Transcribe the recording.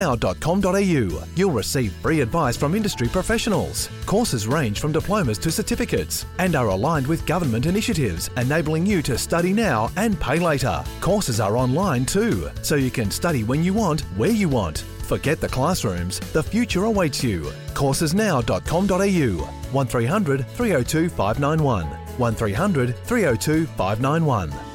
coursesnow.com.au. You'll receive free advice from industry professionals. Courses range from diplomas to certificates and are aligned with government initiatives, enabling you to study now and pay later. Courses are online too, so you can study when you want, where you want. Forget the classrooms, the future awaits you. coursesnow.com.au. 1300 302 591. 1300 302 591.